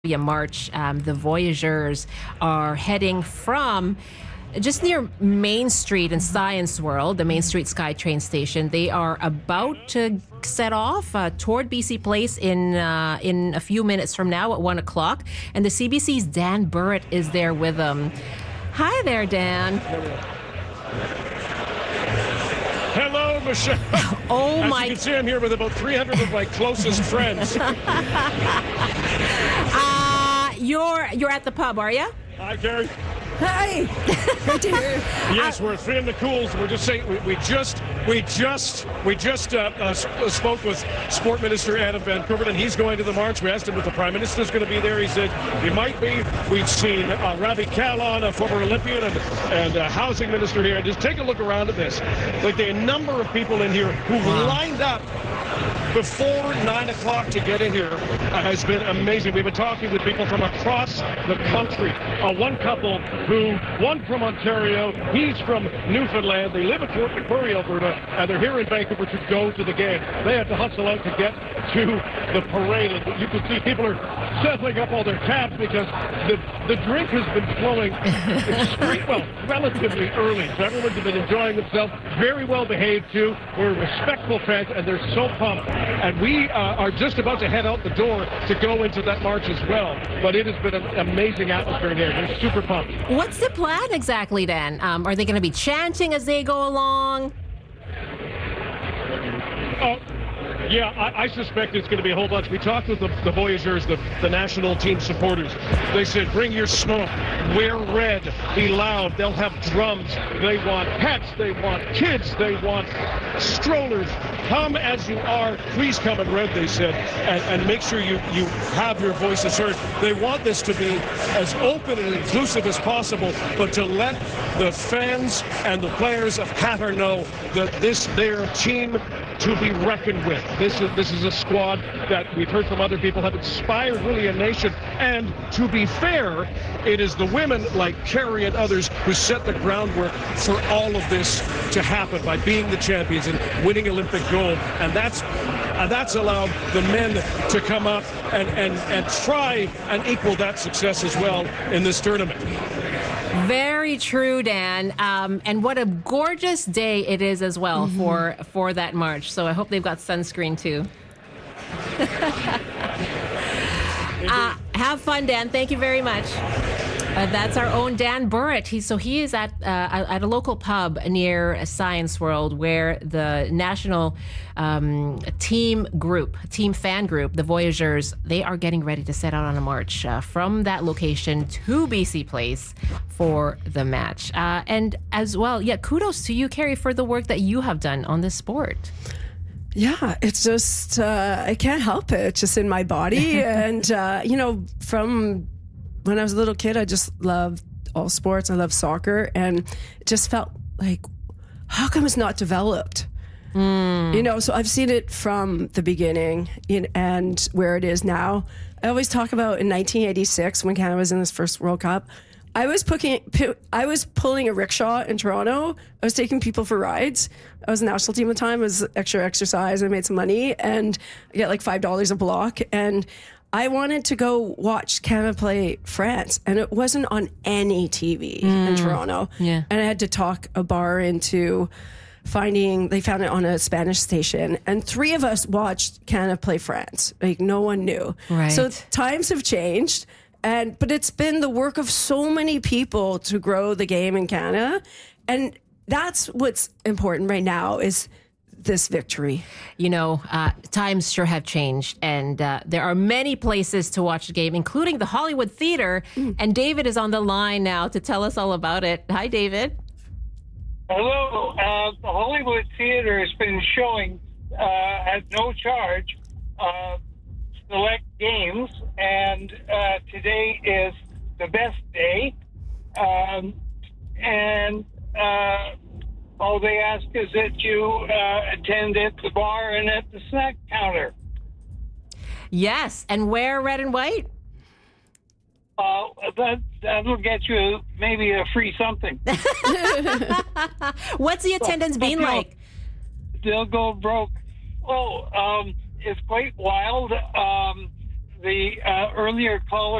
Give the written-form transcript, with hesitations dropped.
A march. The Voyageurs are heading from just near Main Street in Science World, the Main Street SkyTrain station. They are about to set off toward BC Place in a few minutes from now at 1 o'clock. And the CBC's Dan Burritt is there with them. Hi there, Dan. Hello, Michelle. Oh, As you can see, I'm here with about 300 of my closest friends. You're at the pub, are you? Hi, Gary. Hi. Good to hear. Yes, we're three in the cools. We're just saying we just spoke with Sport Minister Adam Van Koeverdt, and he's going to the march. We asked him if the Prime Minister's going to be there. He said he might be. We've seen Ravi Kahlon, a former Olympian and housing minister here. And just take a look around at this. Like the number of people in here who've lined up before 9 o'clock to get in here has been amazing. We've been talking with people from across the country. One couple one from Ontario, he's from Newfoundland. They live in Fort McMurray, Alberta, and they're here in Vancouver to go to the game. They had to hustle out to get to the parade. And you can see people are settling up all their tabs because the drink has been flowing relatively early. So everyone's been enjoying themselves. Very well behaved, too. We're respectful fans, and they're so pumped. And we are just about to head out the door to go into that march as well. But it has been an amazing atmosphere here. They're super pumped. What's the plan exactly, Dan? Are they going to be chanting as they go along? Yeah, I suspect it's going to be a whole bunch. We talked with the Voyageurs, the national team supporters. They said, bring your smoke, wear red, be loud. They'll have drums. They want pets. They want kids. They want strollers. Come as you are. Please come in red, they said, and make sure you have your voices heard. They want this to be as open and inclusive as possible, but to let the fans and the players of Qatar know that their team to be reckoned with. This is a squad that we've heard from other people have inspired really a nation. And to be fair, it is the women like Kerry and others who set the groundwork for all of this to happen by being the champions and winning Olympic gold. And that's allowed the men to come up and try and equal that success as well in this tournament. Very true, Dan. And what a gorgeous day it is as well for that march. So I hope they've got sunscreen too. Have fun, Dan. Thank you very much. That's our own Dan Burritt. He is at a local pub near Science World where the national team fan group, the Voyageurs, they are getting ready to set out on a march from that location to BC Place for the match. And as well, kudos to you, Carrie, for the work that you have done on this sport. Yeah, it's just, I can't help it. It's just in my body. And, from when I was a little kid, I just loved all sports. I love soccer, and it just felt like, how come it's not developed? So I've seen it from the beginning and where it is now. I always talk about in 1986 when Canada was in this first World Cup. I was pulling a rickshaw in Toronto. I was taking people for rides. I was a national team at the time. It was extra exercise. I made some money, and I get like $5 a block. And I wanted to go watch Canada play France, and it wasn't on any TV in Toronto. Yeah. And I had to talk a bar into they found it on a Spanish station, and 3 of us watched Canada play France. Like, no one knew. Right. So times have changed. But it's been the work of so many people to grow the game in Canada. And that's what's important right now is this victory. Times sure have changed, and there are many places to watch the game, including the Hollywood Theater. And David is on the line now to tell us all about it. Hi, David. Hello. The Hollywood Theater has been showing at no charge select games, and today is the best day. All they ask is that you attend at the bar and at the snack counter. Yes, and wear red and white? That'll get you maybe a free something. What's the attendance been like? They'll go broke. It's quite wild. the earlier caller